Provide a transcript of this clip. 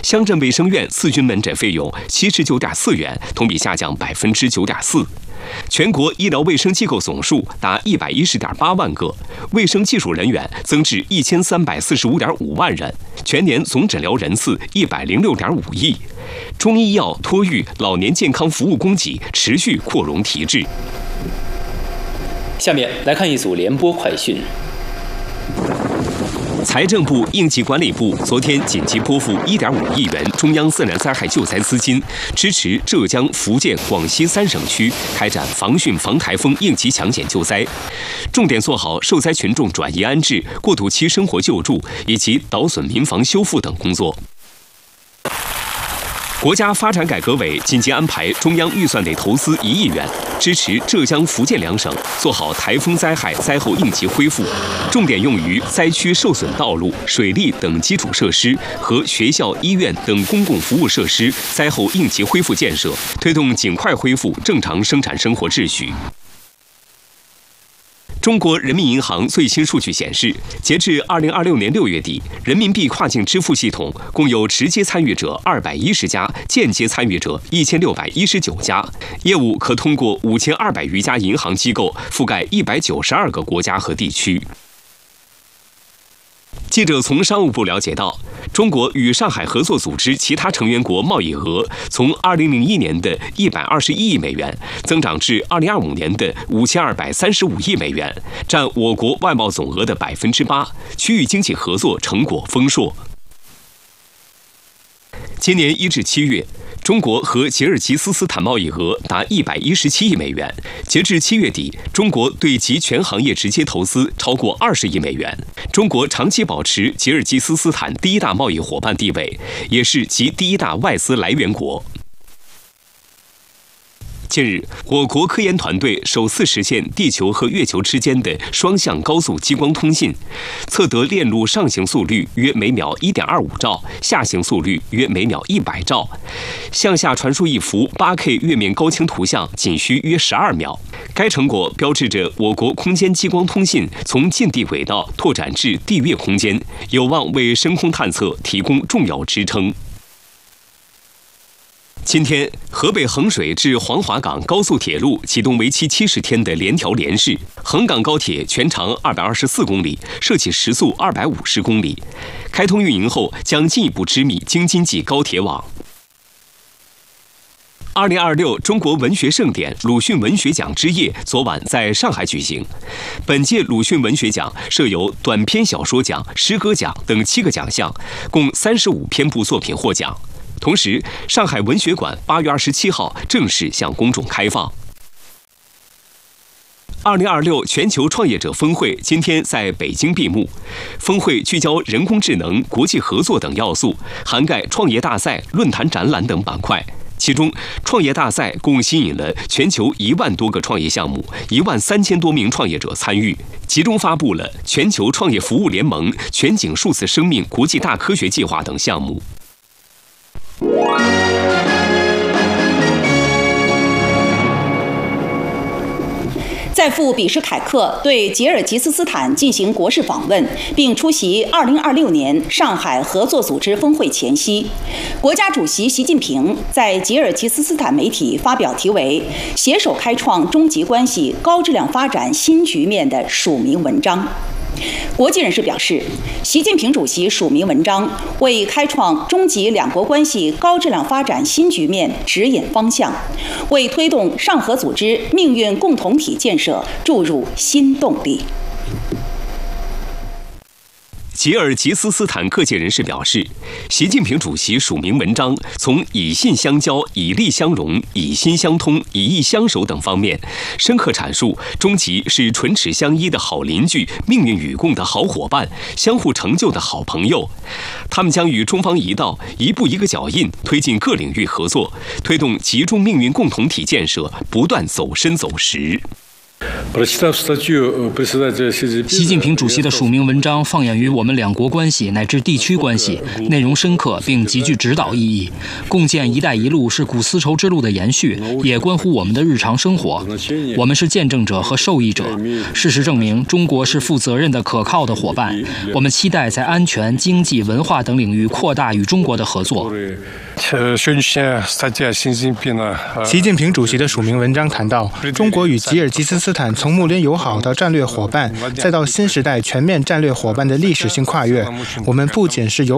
乡镇卫生院4军门诊费用79.4元，同比下降9.4%。全国医疗卫生机构总数达110.8万个，卫生技术人员增至1345.5万人，全年总诊疗人次106.5亿。中医药、托育、老年健康服务供给持续扩容提质。 下面来看一组联播快讯。 财政部、应急管理部昨天紧急拨付1.5亿元中央自然灾害救灾资金，支持浙江、福建、广西3省区开展防汛防台风应急抢险救灾，重点做好受灾群众转移安置、过渡期生活救助以及倒损民房修复等工作。国家发展改革委紧急安排中央预算内投资1亿元，支持浙江、福建2省做好台风灾害灾后应急恢复，重点用于灾区受损道路、水利等基础设施和学校、医院等公共服务设施灾后应急恢复建设，推动尽快恢复正常生产生活秩序。中国人民银行最新数据显示，截至2026年6月底，人民币跨境支付系统共有直接参与者210家，间接参与者1619家，业务可通过5200余家银行机构，覆盖192个国家和地区。记者从商务部了解到，中国与上海合作组织其他成员国贸易额从2001年的121亿美元增长至2025年的5235亿美元，占我国外贸总额的8%，区域经济合作成果丰硕。今年1至7月，中国和吉尔吉斯斯坦贸易额达117亿美元。截至7月底，中国对其全行业直接投资超过20亿美元。中国长期保持吉尔吉斯斯坦第一大贸易伙伴地位，也是其第一大外资来源国。近日，我国科研团队首次实现地球和月球之间的双向高速激光通信，测得链路上行速率约每秒1.25兆，下行速率约每秒100兆。向下传输一幅 8K 月面高清图像仅需约12秒。该成果标志着我国空间激光通信从近地轨道拓展至地月空间，有望为深空探测提供重要支撑。今天，河北衡水至黄骅港高速铁路启动为期70天的联调联试，衡港高铁全长224公里，设计时速250公里。开通运营后，将进一步织密京津冀高铁网。2026中国文学盛典鲁迅文学奖之夜昨晚在上海举行。本届鲁迅文学奖设有短篇小说奖、诗歌奖等7个奖项，共35篇部作品获奖。同时，上海文学馆8月27号正式向公众开放。2026全球创业者峰会今天在北京闭幕。峰会聚焦人工智能、国际合作等要素，涵盖创业大赛、论坛展览等板块。其中，创业大赛共吸引了全球1万多个创业项目，13000多名创业者参与，集中发布了全球创业服务联盟、全景数字生命国际大科学计划等项目。 在赴比什凯克对吉尔吉斯斯坦进行国事访问，并出席2026年上海合作组织峰会前夕，国家主席习近平在吉尔吉斯斯坦媒体发表题为“携手开创中吉关系高质量发展新局面”的署名文章。国际人士表示，习近平主席署名文章为开创中吉两国关系高质量发展新局面指引方向，为推动上合组织命运共同体建设注入新动力。 吉尔吉斯斯坦各界人士表示，习近平主席署名文章从以信相交、以利相融、以心相通、以义相守等方面，深刻阐述中吉是唇齿相依的好邻居、命运与共的好伙伴、相互成就的好朋友。他们将与中方一道，一步一个脚印，推进各领域合作，推动吉中命运共同体建设不断走深走实。 习近平主席的署名文章放眼于我们两国关系乃至地区关系，内容深刻并极具指导意义。共建“一带一路”是古丝绸之路的延续，也关乎我们的日常生活。我们是见证者和受益者。事实证明，中国是负责任的、可靠的伙伴。我们期待在安全、经济、文化等领域扩大与中国的合作。 习近平主席的署名文章谈到，中国与吉尔吉斯斯坦从睦邻友好到战略伙伴，再到新时代全面战略伙伴的历史性跨越。我们不仅是友